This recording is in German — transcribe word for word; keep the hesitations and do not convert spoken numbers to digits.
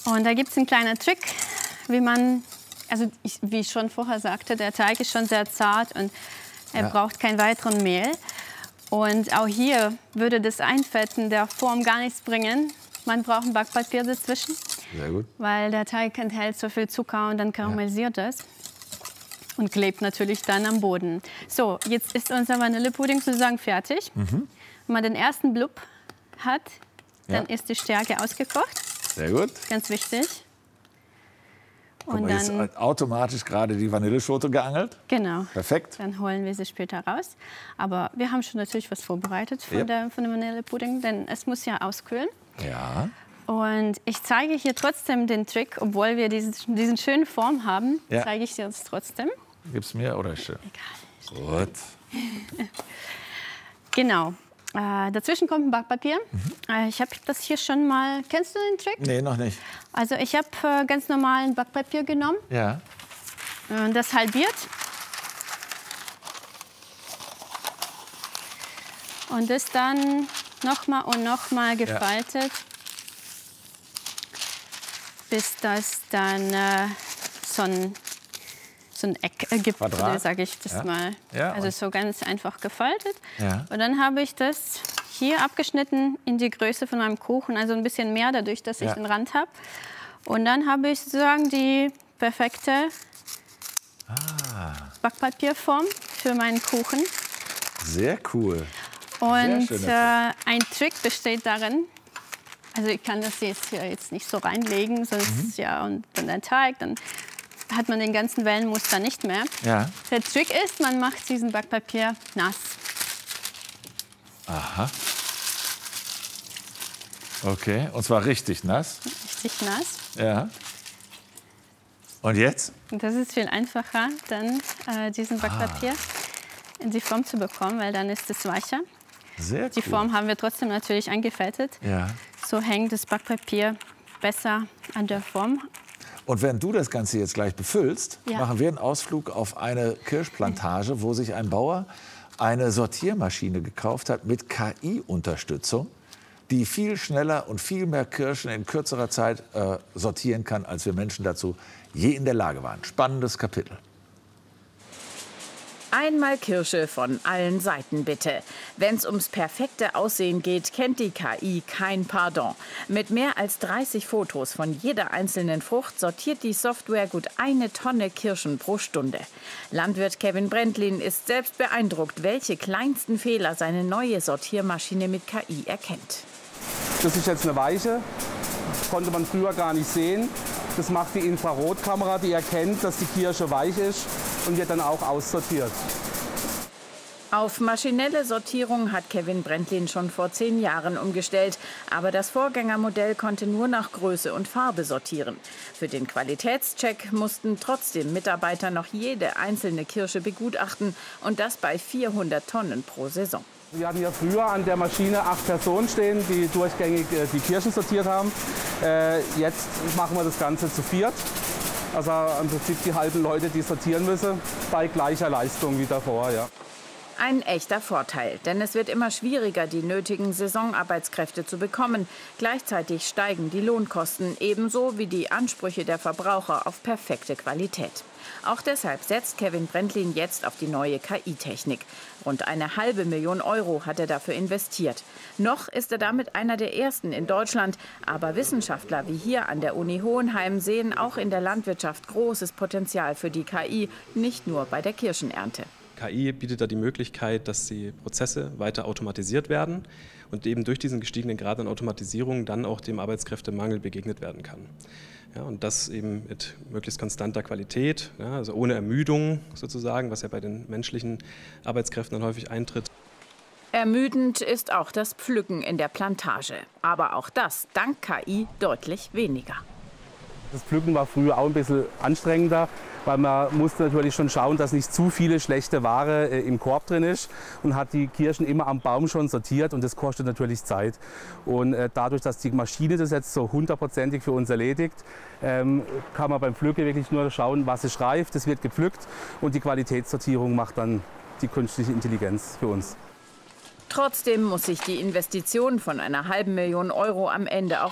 Und da gibt es einen kleinen Trick, wie man, also ich, wie ich schon vorher sagte, der Teig ist schon sehr zart und er ja. braucht kein weiteren Mehl. Und auch hier würde das Einfetten der Form gar nichts bringen. Man braucht ein Backpapier dazwischen, sehr gut. Weil der Teig enthält so viel Zucker und dann karamellisiert es. Ja. Und klebt natürlich dann am Boden. So, jetzt ist unser Vanillepudding sozusagen fertig. Mhm. Wenn man den ersten Blub hat, dann ja. ist die Stärke ausgekocht. Sehr gut. Ganz wichtig. Und dann ist automatisch gerade die Vanilleschote geangelt. Genau. Perfekt. Dann holen wir sie später raus. Aber wir haben schon natürlich was vorbereitet von, ja. der, von dem Vanillepudding, denn es muss ja auskühlen. Ja. Und ich zeige hier trotzdem den Trick, obwohl wir diesen, diesen schönen Form haben, ja. zeige ich dir das trotzdem. Gib's mir oder schön? Egal. Gut. Genau. Äh, dazwischen kommt ein Backpapier. Mhm. Äh, ich habe das hier schon mal. Kennst du den Trick? Nee, noch nicht. Also ich habe äh, ganz normal ein Backpapier genommen. Ja. Und das halbiert. Und das dann noch mal und noch mal gefaltet. Ja. Bis das dann äh, so ein, so ein Eck ergibt, sage ich das ja. mal. Ja, also so ganz einfach gefaltet. Ja. Und dann habe ich das hier abgeschnitten in die Größe von meinem Kuchen, also ein bisschen mehr, dadurch, dass ich ja. den Rand habe. Und dann habe ich sozusagen die perfekte ah. Backpapierform für meinen Kuchen. Sehr cool. Und Sehr äh, ein Trick besteht darin, also ich kann das jetzt hier jetzt nicht so reinlegen, sonst mhm. ja und dann der Teig, dann hat man den ganzen Wellenmuster nicht mehr. Ja. Der Trick ist, man macht diesen Backpapier nass. Aha. Okay, und zwar richtig nass. Richtig nass. Ja. Und jetzt? Und das ist viel einfacher, dann äh, diesen Backpapier ah. in die Form zu bekommen, weil dann ist es weicher. Sehr cool. Die Form haben wir trotzdem natürlich eingefettet. Ja. So hängt das Backpapier besser an der Form. Und während du das Ganze jetzt gleich befüllst, ja. machen wir einen Ausflug auf eine Kirschplantage, wo sich ein Bauer eine Sortiermaschine gekauft hat mit K I-Unterstützung, die viel schneller und viel mehr Kirschen in kürzerer Zeit äh, sortieren kann, als wir Menschen dazu je in der Lage waren. Spannendes Kapitel. Einmal Kirsche von allen Seiten bitte. Wenn's ums perfekte Aussehen geht, kennt die K I kein Pardon. Mit mehr als dreißig Fotos von jeder einzelnen Frucht sortiert die Software gut eine Tonne Kirschen pro Stunde. Landwirt Kevin Brentlin ist selbst beeindruckt, welche kleinsten Fehler seine neue Sortiermaschine mit K I erkennt. Das ist jetzt eine Weiche, das konnte man früher gar nicht sehen. Das macht die Infrarotkamera, die erkennt, dass die Kirsche weich ist und wird dann auch aussortiert. Auf maschinelle Sortierung hat Kevin Brentlin schon vor zehn Jahren umgestellt. Aber das Vorgängermodell konnte nur nach Größe und Farbe sortieren. Für den Qualitätscheck mussten trotzdem Mitarbeiter noch jede einzelne Kirsche begutachten. Und das bei vierhundert Tonnen pro Saison. Wir hatten ja früher an der Maschine acht Personen stehen, die durchgängig äh, die Kirschen sortiert haben. Äh, jetzt machen wir das Ganze zu viert. Also im Prinzip die halben Leute, die sortieren müssen, bei gleicher Leistung wie davor. Ja. Ein echter Vorteil, denn es wird immer schwieriger, die nötigen Saisonarbeitskräfte zu bekommen. Gleichzeitig steigen die Lohnkosten, ebenso wie die Ansprüche der Verbraucher auf perfekte Qualität. Auch deshalb setzt Kevin Brentlin jetzt auf die neue K I-Technik. Rund eine halbe Million Euro hat er dafür investiert. Noch ist er damit einer der ersten in Deutschland. Aber Wissenschaftler wie hier an der Uni Hohenheim sehen auch in der Landwirtschaft großes Potenzial für die K I, nicht nur bei der Kirschenernte. K I bietet da die Möglichkeit, dass die Prozesse weiter automatisiert werden und eben durch diesen gestiegenen Grad an Automatisierung dann auch dem Arbeitskräftemangel begegnet werden kann. Ja, und das eben mit möglichst konstanter Qualität, ja, also ohne Ermüdung sozusagen, was ja bei den menschlichen Arbeitskräften dann häufig eintritt. Ermüdend ist auch das Pflücken in der Plantage. Aber auch das dank K I deutlich weniger. Das Pflücken war früher auch ein bisschen anstrengender, weil man musste natürlich schon schauen, dass nicht zu viele schlechte Ware äh, im Korb drin ist und hat die Kirschen immer am Baum schon sortiert und das kostet natürlich Zeit. Und äh, dadurch, dass die Maschine das jetzt so hundertprozentig für uns erledigt, ähm, kann man beim Pflücken wirklich nur schauen, was ist reif, das wird gepflückt und die Qualitätssortierung macht dann die künstliche Intelligenz für uns. Trotzdem muss sich die Investition von einer halben Million Euro am Ende auch